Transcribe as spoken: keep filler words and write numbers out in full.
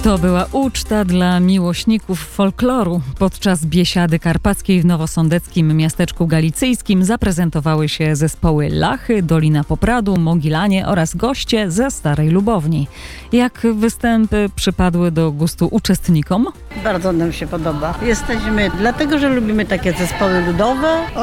To była uczta dla miłośników folkloru. Podczas biesiady karpackiej w nowosądeckim miasteczku galicyjskim zaprezentowały się zespoły Lachy, Dolina Popradu, Mogilanie oraz goście ze Starej Lubowni. Jak występy przypadły do gustu uczestnikom? Bardzo nam się podoba. Jesteśmy dlatego, że lubimy takie zespoły ludowe